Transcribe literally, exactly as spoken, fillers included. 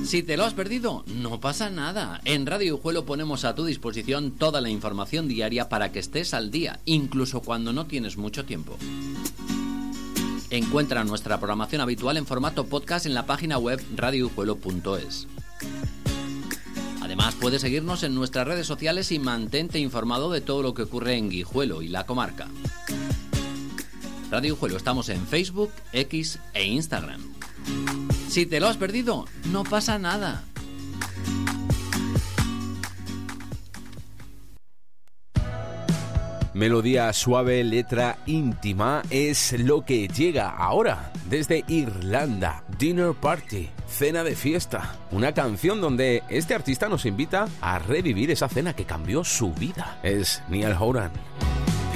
Si te lo has perdido, no pasa nada. En Radio Guijuelo ponemos a tu disposición toda la información diaria para que estés al día, incluso cuando no tienes mucho tiempo. Encuentra nuestra programación habitual en formato podcast en la página web radio guijuelo punto es. Además, puedes seguirnos en nuestras redes sociales y mantente informado de todo lo que ocurre en Guijuelo y la comarca. Radio Guijuelo, estamos en Facebook, X e Instagram. Si te lo has perdido, no pasa nada. Melodía suave, letra íntima es lo que llega ahora desde Irlanda. Dinner Party, cena de fiesta. Una canción donde este artista nos invita a revivir esa cena que cambió su vida. Es Niall Horan.